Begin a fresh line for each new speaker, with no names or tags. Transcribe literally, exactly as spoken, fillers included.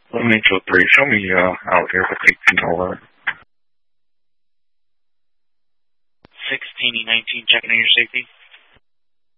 Angel three, show me uh, out here with eighteen over.
sixteen E nineteen, checking on your safety.